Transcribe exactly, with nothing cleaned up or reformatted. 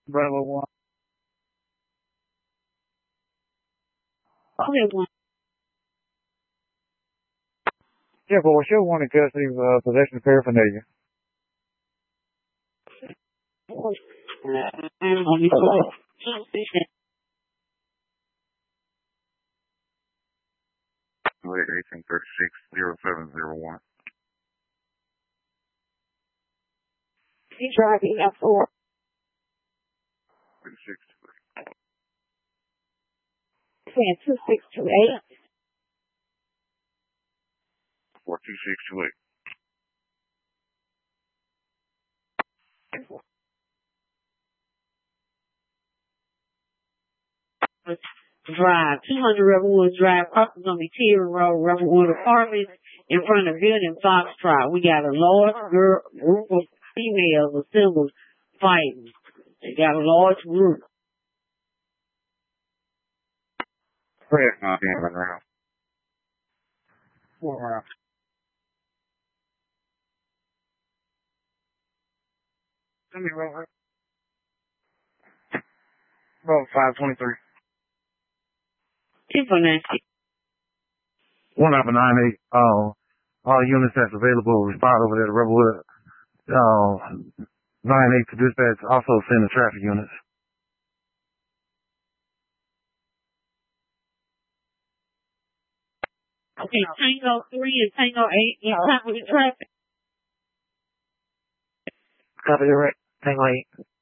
Bravo one. Okay, one. Yeah, but we're still wanting custody of uh, possession of paraphernalia. eighteen thirty-six zero seven zero one. You driving up four. thirty-six. Saying two six two eight. four two six two eight. Drive, two hundred Rebel Woods Drive, Crossing gonna be Tier Road, Rebel Wood Apartments, in front of Building Foxtrot. We got a large girl, group of females assembled fighting. They got a large group. Fred not in the round. Four rounds. Send me roll. Roll five twenty-three. Two for Nancy. One Alpha nine eight. Uh, all units that's available respond over there to Rebelwood. Uh, nine eight to dispatch. Also send the traffic units. Okay, Tango three and Tango eight. Yeah, traffic. Copy the right. Tango eight.